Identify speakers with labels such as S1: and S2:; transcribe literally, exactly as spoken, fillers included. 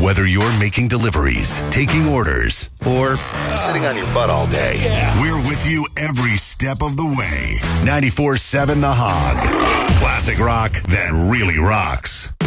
S1: Whether you're making deliveries, taking orders, or sitting on your butt all day, we're with you every step of the way. ninety-four seven The Hog. Classic rock that really rocks.